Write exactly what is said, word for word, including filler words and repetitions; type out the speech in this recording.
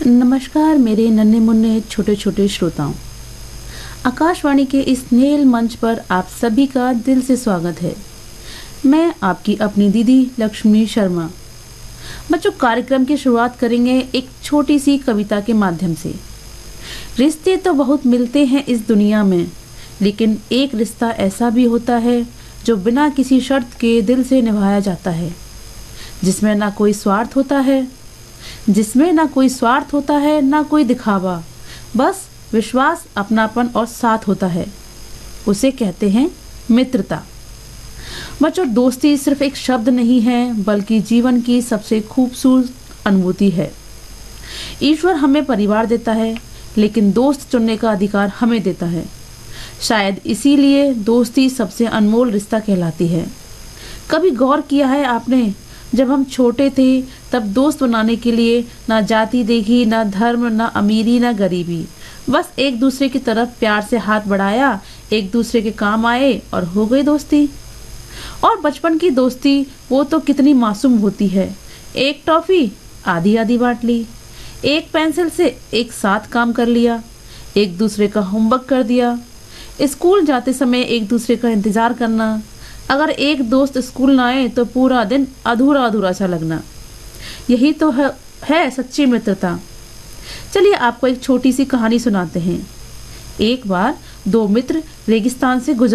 नमस्कार मेरे नन्हे मुन्ने छोटे छोटे श्रोताओं। आकाशवाणी के इस स्नेह मंच पर आप सभी का दिल से स्वागत है। मैं आपकी अपनी दीदी लक्ष्मी शर्मा। बच्चों, कार्यक्रम की शुरुआत करेंगे एक छोटी सी कविता के माध्यम से। रिश्ते तो बहुत मिलते हैं इस दुनिया में, लेकिन एक रिश्ता ऐसा भी होता है जो बिना किसी शर्त के दिल से निभाया जाता है, जिसमें ना कोई स्वार्थ होता है जिसमें ना कोई स्वार्थ होता है ना कोई दिखावा, बस विश्वास, अपनापन और साथ होता है। उसे कहते हैं मित्रता। बच्चों, दोस्ती सिर्फ एक शब्द नहीं है, बल्कि जीवन की सबसे खूबसूरत अनुभूति है। ईश्वर हमें परिवार देता है, लेकिन दोस्त चुनने का अधिकार हमें देता है। शायद इसीलिए दोस्ती सबसे अनमोल रिश्ता कहलाती है। कभी गौर किया है आपने, जब हम छोटे थे तब दोस्त बनाने के लिए ना जाति देखी, ना धर्म, ना अमीरी, ना गरीबी, बस एक दूसरे की तरफ प्यार से हाथ बढ़ाया, एक दूसरे के काम आए और हो गई दोस्ती। और बचपन की दोस्ती वो तो कितनी मासूम होती है। एक टॉफी आधी आधी बांट ली, एक पेंसिल से एक साथ काम कर लिया, एक दूसरे का होमवर्क कर दिया, स्कूल जाते समय एक दूसरे का इंतजार करना, अगर एक दोस्त स्कूल ना आए तो पूरा दिन अधूरा अधूरा सा लगना। यही तो है, है सच्ची मित्रता। चलिए आपको एक छोटी सी कहानी सुनाते हैं। एक बार दो मित्र रेगिस्तान से गुजर